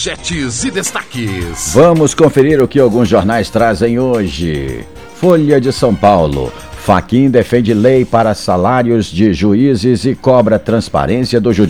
Manchetes e destaques. Vamos conferir o que alguns jornais trazem hoje. Folha de São Paulo. Fachin defende lei para salários de juízes e cobra transparência do judiciário.